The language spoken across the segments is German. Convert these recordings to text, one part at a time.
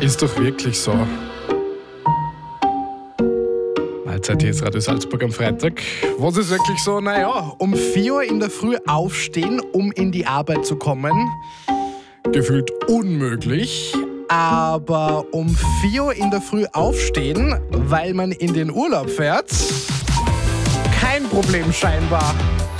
Ist doch wirklich so. Mahlzeit, hier ist Radio Salzburg am Freitag. Was ist wirklich so? Naja, um 4 Uhr in der Früh aufstehen, um in die Arbeit zu kommen. Gefühlt unmöglich. Aber um 4 Uhr in der Früh aufstehen, weil man in den Urlaub fährt, kein Problem scheinbar.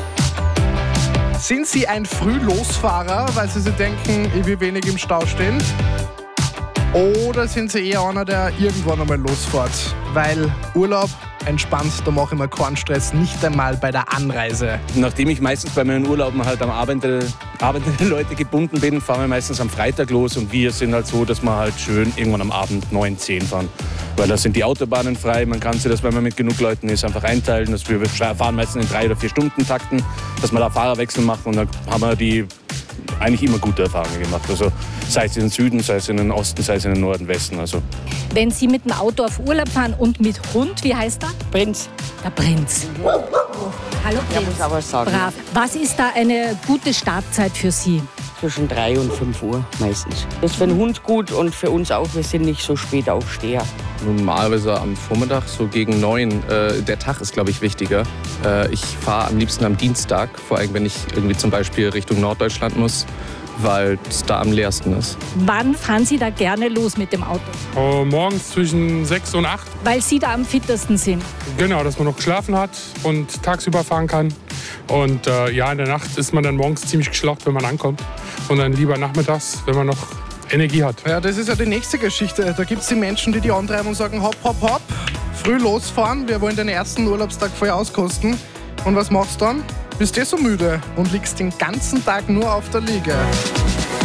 Sind Sie ein Frühlosfahrer, weil Sie sich denken, ich will wenig im Stau stehen? Oder sind Sie eher einer, der irgendwann einmal losfährt? Weil Urlaub entspannt, da mache ich mir keinen Stress, nicht einmal bei der Anreise. Nachdem ich meistens bei meinen Urlauben halt am arbeitende Leute gebunden bin, fahren wir meistens am Freitag los und wir sind halt so, dass wir halt schön irgendwann am Abend 9, 10 fahren. Weil da sind die Autobahnen frei, man kann sich das, wenn man mit genug Leuten ist, einfach einteilen. Wir fahren meistens in 3 oder 4 Stunden Takten, dass wir da Fahrerwechsel machen und dann haben wir die eigentlich immer gute Erfahrungen gemacht. Also sei es in den Süden, sei es in den Osten, sei es in den Norden, Westen. Also. Wenn Sie mit dem Auto auf Urlaub fahren und mit Hund, wie heißt der? Prinz. Der Prinz. Hallo Prinz. Ja, muss aber sagen. Brav. Was ist da eine gute Startzeit für Sie? Zwischen 3 und 5 Uhr meistens. Das ist für den Hund gut und für uns auch. Wir sind nicht so spät Aufsteher. Normalerweise am Vormittag, so gegen 9. Der Tag ist, glaube ich, wichtiger. Ich fahre am liebsten am Dienstag, vor allem wenn ich irgendwie zum Beispiel Richtung Norddeutschland muss, weil es da am leersten ist. Wann fahren Sie da gerne los mit dem Auto? Morgens zwischen 6 und 8. Weil Sie da am fittesten sind. Genau, dass man noch geschlafen hat und tagsüber fahren kann. Und in der Nacht ist man dann morgens ziemlich geschlaucht, wenn man ankommt. Und dann lieber nachmittags, wenn man noch Energie hat. Ja, das ist ja die nächste Geschichte. Da gibt es die Menschen, die antreiben und sagen, hopp, hopp, hopp, früh losfahren, wir wollen den ersten Urlaubstag vorher auskosten. Und was machst du dann? Bist du so müde und liegst den ganzen Tag nur auf der Liege.